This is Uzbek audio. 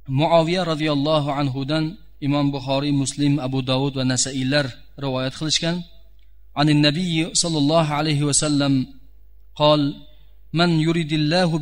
Muaviya radhiyallohu anhudan imom Buxoriy, Muslim, Abu Dovud va Nasaiylar rivoyat qilishgan. Anin Nabiy sallallohu alayhi va sallam قال من يريد الله